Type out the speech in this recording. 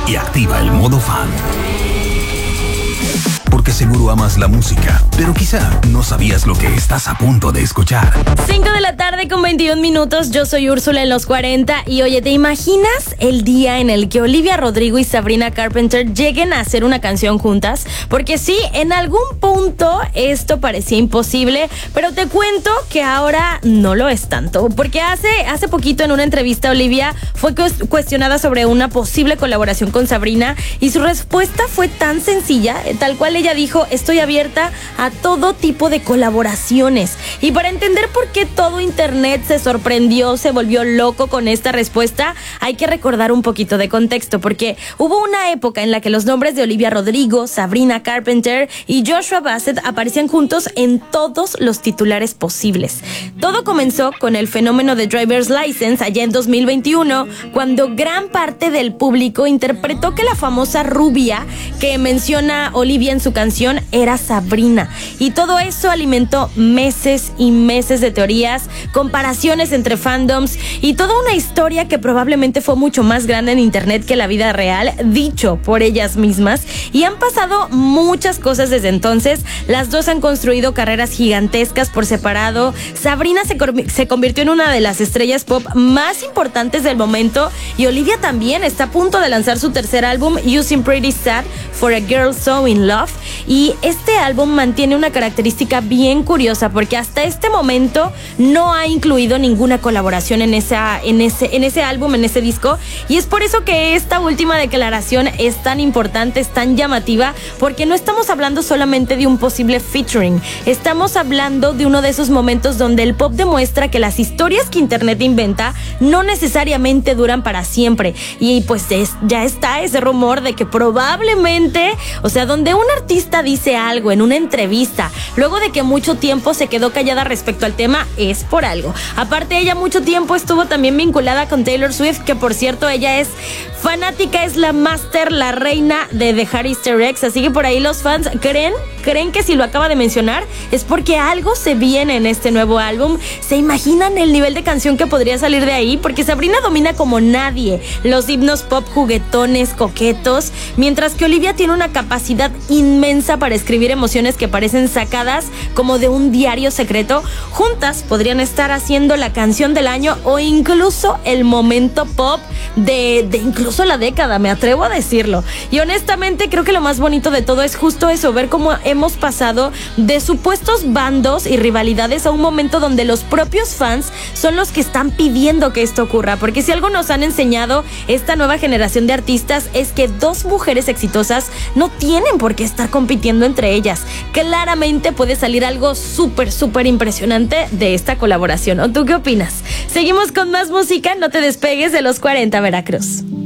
y activa el modo fan. Porque seguro amas la música, pero quizá no sabías lo que estás a punto de escuchar. 5 de la tarde con 21 minutos, yo soy Úrsula en los 40 y oye, ¿te imaginas el día en el que Olivia Rodrigo y Sabrina Carpenter lleguen a hacer una canción juntas? Porque sí, en algún punto esto parecía imposible, pero te cuento que ahora no lo es tanto, porque hace poquito en una entrevista Olivia fue cuestionada sobre una posible colaboración con Sabrina y su respuesta fue tan sencilla, tal cual ella dijo: estoy abierta a todo tipo de colaboraciones. Y para entender por qué todo internet se sorprendió, se volvió loco con esta respuesta, hay que recordar un poquito de contexto, porque hubo una época en la que los nombres de Olivia Rodrigo, Sabrina Carpenter y Joshua Bassett aparecían juntos en todos los titulares posibles. Todo comenzó con el fenómeno de Driver's License allá en 2021, cuando gran parte del público interpretó que la famosa rubia que menciona Olivia en su canción era Sabrina, y todo eso alimentó meses y meses de teorías, comparaciones entre fandoms y toda una historia que probablemente fue mucho más grande en internet que la vida real, dicho por ellas mismas. Y han pasado muchas cosas desde entonces. Las dos han construido carreras gigantescas por separado. Sabrina se convirtió en una de las estrellas pop más importantes del momento, y Olivia también está a punto de lanzar su tercer álbum, Using Pretty Sad for a Girl So in Love. Y este álbum mantiene una característica bien curiosa, porque hasta este momento no ha incluido ninguna colaboración en ese álbum, en ese disco, y es por eso que esta última declaración es tan importante, es tan llamativa, porque no estamos hablando solamente de un posible featuring, estamos hablando de uno de esos momentos donde el pop demuestra que las historias que internet inventa no necesariamente duran para siempre. Y pues ya está ese rumor de que probablemente, o sea, donde un artista dice algo en una entrevista luego de que mucho tiempo se quedó callada respecto al tema, es por algo. Aparte, ella mucho tiempo estuvo también vinculada con Taylor Swift, que por cierto ella es fanática, es la máster, la reina de dejar easter eggs, así que por ahí los fans creen que si lo acaba de mencionar es porque algo se viene en este nuevo álbum. ¿Se imaginan el nivel de canción que podría salir de ahí? Porque Sabrina domina como nadie los himnos pop juguetones, coquetos, mientras que Olivia tiene una capacidad inmensa para escribir emociones que parecen sacadas como de un diario secreto. Juntas podrían estar haciendo la canción del año o incluso el momento pop de incluso la década, me atrevo a decirlo. Y honestamente creo que lo más bonito de todo es justo eso, ver cómo hemos pasado de supuestos bandos y rivalidades a un momento donde los propios fans son los que están pidiendo que esto ocurra, porque si algo nos han enseñado esta nueva generación de artistas es que dos mujeres exitosas no tienen por qué estar compitiendo entre ellas. Claramente puede salir algo súper impresionante de esta colaboración. ¿O tú qué opinas? Seguimos con más música, no te despegues de los 40 Veracruz.